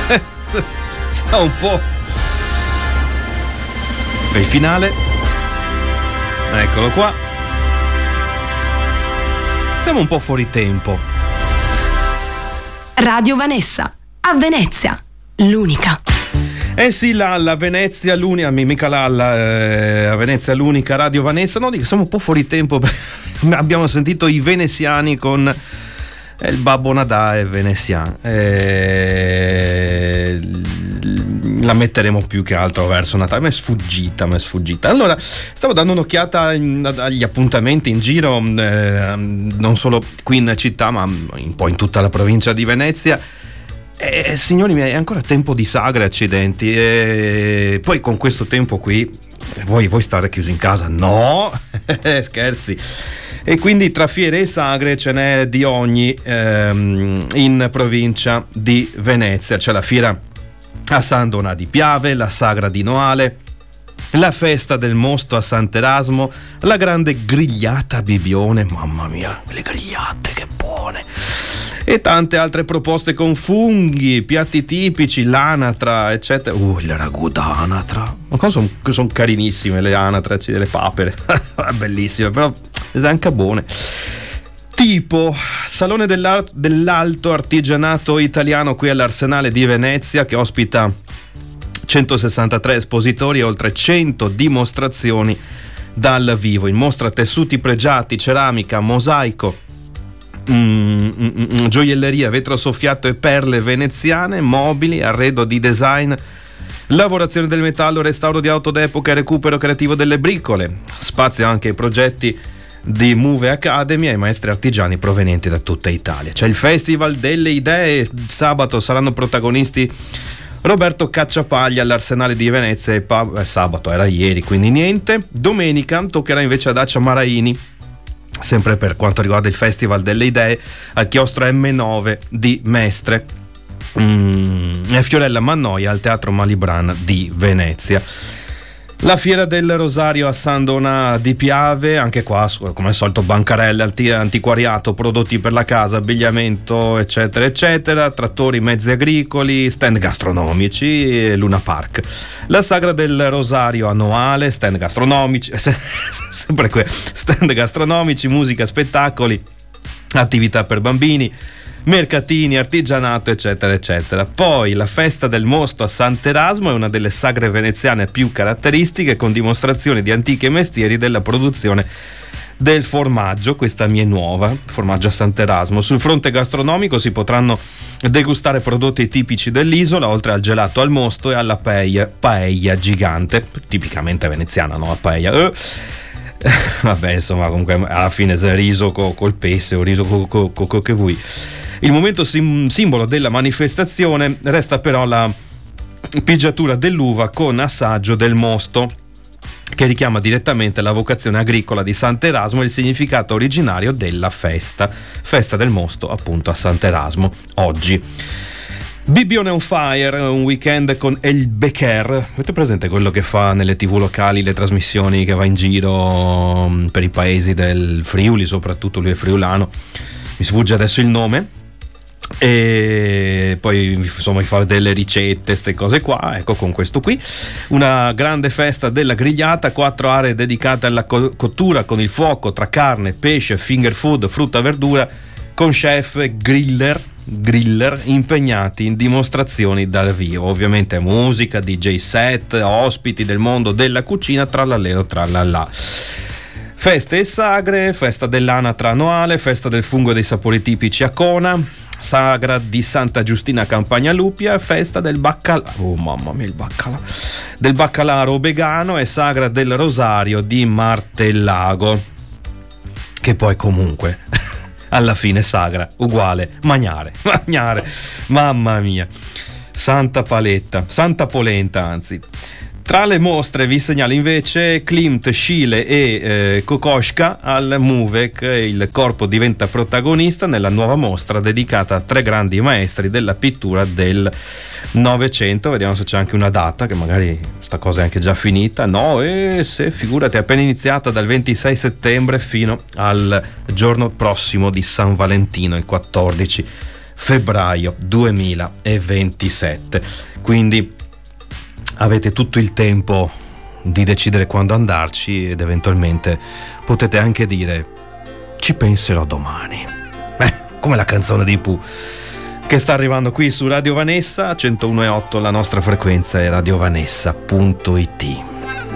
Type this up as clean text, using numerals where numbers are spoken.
Sta un po'. Il finale, eccolo qua. Siamo un po' fuori tempo. Radio Vanessa, a Venezia, l'unica. Eh sì, la Venezia l'unica, mica a Venezia l'unica Radio Vanessa. No, dico, siamo un po' fuori tempo. Abbiamo sentito i veneziani con il Babbo Natale veneziano. La metteremo più che altro verso Natale. Mi è sfuggita. Allora, stavo dando un'occhiata agli appuntamenti in giro, non solo qui in città, ma un po' in tutta la provincia di Venezia. Signori miei, è ancora tempo di sagre, accidenti. Poi con questo tempo qui vuoi stare chiusi in casa? No, scherzi. E quindi tra fiere e sagre ce n'è di ogni in provincia di Venezia. C'è la fiera a San Donà di Piave, la sagra di Noale, la festa del mosto a Sant'Erasmo, la grande grigliata a Bibione, mamma mia, le grigliate che buone, e tante altre proposte con funghi, piatti tipici, l'anatra, eccetera. Il ragù d'anatra, ma sono carinissime le anatre, le papere, bellissime, però sono anche buone. Tipo Salone dell'Alto Artigianato Italiano qui all'Arsenale di Venezia, che ospita 163 espositori e oltre 100 dimostrazioni dal vivo. In mostra tessuti pregiati, ceramica, mosaico, gioielleria, vetro soffiato e perle veneziane, mobili, arredo di design, lavorazione del metallo, restauro di auto d'epoca e recupero creativo delle bricole. Spazio anche ai progetti di Move Academy e ai maestri artigiani provenienti da tutta Italia. C'è il Festival delle Idee. Sabato saranno protagonisti Roberto Cacciapaglia all'Arsenale di Venezia e sabato era ieri, quindi niente. Domenica toccherà invece a Dacia Maraini, sempre per quanto riguarda il Festival delle Idee, al chiostro M9 di Mestre, e Fiorella Mannoia al Teatro Malibran di Venezia. La fiera del Rosario a San Donà di Piave, anche qua come al solito bancarelle, antiquariato, prodotti per la casa, abbigliamento, eccetera eccetera, trattori, mezzi agricoli, stand gastronomici e Luna Park. La sagra del Rosario annuale, stand gastronomici, sempre stand gastronomici, musica, spettacoli, attività per bambini, mercatini, artigianato, eccetera eccetera. Poi la festa del mosto a Sant'Erasmo è una delle sagre veneziane più caratteristiche, con dimostrazioni di antichi mestieri della produzione del formaggio. Questa mia è nuova, formaggio a Sant'Erasmo. Sul fronte gastronomico si potranno degustare prodotti tipici dell'isola, oltre al gelato al mosto e alla paella gigante, tipicamente veneziana, no? La paella. Vabbè, insomma, comunque alla fine se riso col pesce o riso che vuoi. Il momento simbolo della manifestazione resta però la pigiatura dell'uva con assaggio del mosto, che richiama direttamente la vocazione agricola di Sant'Erasmo e il significato originario della festa del mosto, appunto, a Sant'Erasmo oggi. Bibione on Fire, un weekend con El Becker. Avete presente quello che fa nelle TV locali le trasmissioni, che va in giro per i paesi del Friuli, soprattutto lui è friulano, mi sfugge adesso il nome, e poi insomma fa delle ricette, queste cose qua. Ecco, con questo qui una grande festa della grigliata, 4 aree dedicate alla cottura con il fuoco tra carne, pesce, finger food, frutta, verdura, con chef e griller impegnati in dimostrazioni dal vivo. Ovviamente musica, DJ set, ospiti del mondo della cucina, trallallero trallallà. Feste e sagre, festa dell'anatra annuale, festa del fungo e dei sapori tipici a Cona, sagra di Santa Giustina Campagna Lupia, festa del del baccalaro vegano e sagra del Rosario di Martellago, che poi comunque alla fine sagra uguale magnare, mamma mia, santa polenta anzi. Tra le mostre vi segnalo invece Klimt, Schiele e Kokoschka al Muvec. Il corpo diventa protagonista nella nuova mostra dedicata a 3 grandi maestri della pittura del Novecento. Vediamo se c'è anche una data, che magari sta cosa è anche già finita. No, se figurati, è appena iniziata, dal 26 settembre fino al giorno prossimo di San Valentino, il 14 febbraio 2027. Quindi avete tutto il tempo di decidere quando andarci ed eventualmente potete anche dire ci penserò domani, come la canzone dei Pooh che sta arrivando qui su Radio Vanessa 101.8, la nostra frequenza è radiovanessa.it.